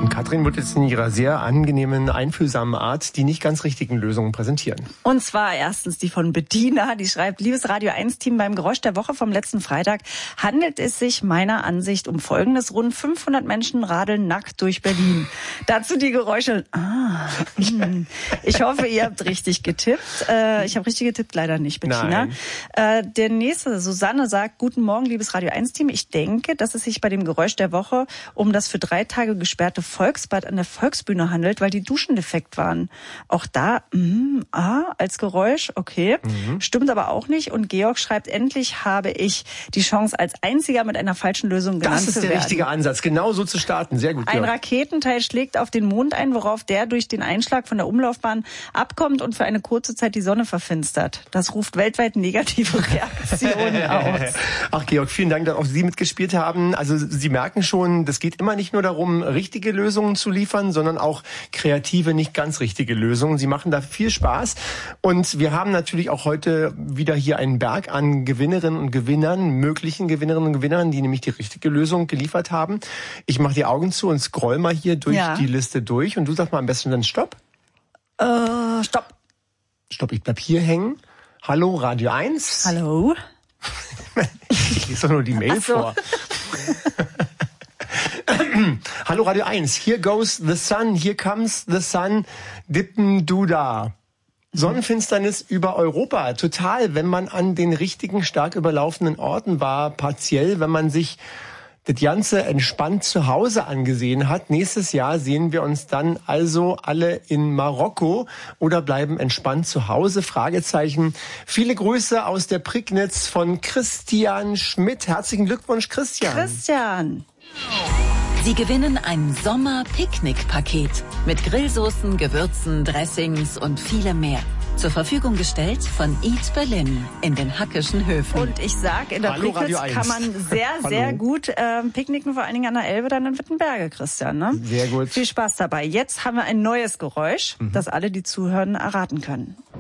Und Katrin wird jetzt in ihrer sehr angenehmen, einfühlsamen Art die nicht ganz richtigen Lösungen präsentieren. Und zwar erstens die von Bettina, die schreibt: Liebes Radio 1-Team, beim Geräusch der Woche vom letzten Freitag handelt es sich meiner Ansicht um Folgendes: Rund 500 Menschen radeln nackt durch Berlin. Dazu die Geräusche. Ich hoffe, ihr habt richtig getippt. Ich habe richtig getippt, leider nicht, Bettina. Der nächste, Susanne, sagt: Guten Morgen, liebes Radio 1-Team. Ich denke, dass es sich bei dem Geräusch der Woche um das für 3 Tage gesperrte Volksbad an der Volksbühne handelt, weil die Duschen defekt waren. Auch da, als Geräusch, okay. Stimmt aber auch nicht. Und Georg schreibt: Endlich habe ich die Chance, als einziger mit einer falschen Lösung genannt zu werden. Das ist der richtige Ansatz, genau so zu starten. Sehr gut, Georg. Ein Raketenteil schlägt auf den Mond ein, worauf der durch den Einschlag von der Umlaufbahn abkommt und für eine kurze Zeit die Sonne verfinstert. Das ruft weltweit negative Reaktionen aus. Ach, Georg, vielen Dank, dass auch Sie mitgespielt haben. Also Sie merken schon, das geht immer nicht nur darum, richtige Lösungen zu liefern, sondern auch kreative, nicht ganz richtige Lösungen. Sie machen da viel Spaß. Und wir haben natürlich auch heute wieder hier einen Berg an Gewinnerinnen und Gewinnern, möglichen Gewinnerinnen und Gewinnern, die nämlich die richtige Lösung geliefert haben. Ich mache die Augen zu und scroll mal hier durch die Liste durch. Und du sagst mal am besten dann Stopp. Stopp. Stopp, ich bleib hier hängen. Hallo, Radio 1. Hallo. Ich lese doch nur die Mail vor. Hallo Radio 1, here goes the sun, here comes the sun, dippen du da. Sonnenfinsternis über Europa, total, wenn man an den richtigen, stark überlaufenden Orten war, partiell, wenn man sich das Ganze entspannt zu Hause angesehen hat. Nächstes Jahr sehen wir uns dann also alle in Marokko oder bleiben entspannt zu Hause? Fragezeichen. Viele Grüße aus der Prignitz von Christian Schmidt. Herzlichen Glückwunsch, Christian. Christian. Sie gewinnen ein Sommer-Picknick-Paket mit Grillsoßen, Gewürzen, Dressings und vielem mehr. Zur Verfügung gestellt von Eat Berlin in den Hackischen Höfen. Und ich sag, in der Prignitz kann man sehr gut picknicken, vor allen Dingen an der Elbe, dann in Wittenberge, Christian. Ne? Sehr gut. Viel Spaß dabei. Jetzt haben wir ein neues Geräusch, das alle, die zuhören, erraten können.